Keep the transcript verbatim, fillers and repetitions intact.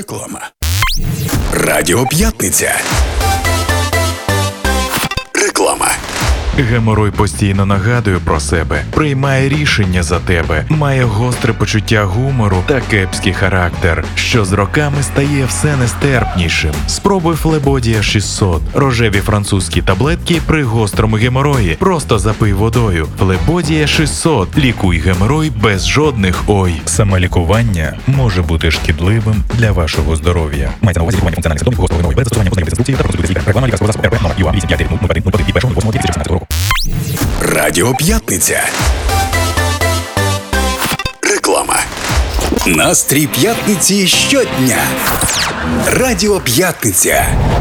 Реклама. Радіо П'ятниця. Реклама. Геморой постійно нагадує про себе, приймає рішення за тебе, має гостре почуття гумору та кепський характер, що з роками стає все нестерпнішим. Спробуй Флебодія шістсот. Рожеві французькі таблетки при гострому геморої. Просто запий водою. Флебодія шістсот. Лікуй геморой без жодних ой. Самолікування може бути шкідливим для вашого здоров'я. Мається на увазі лікування функціональних симптомів гострого геморою без застосування позначених інструкцій та консультації лікаря. Реклама лікарського засобу РП номер ю а вісім п'ять нуль один нуль один від першого восьмого дві тисячі шістнадцятого року. Радіо П'ятниця. Реклама. Настрій п'ятниці щодня. Радіо П'ятниця.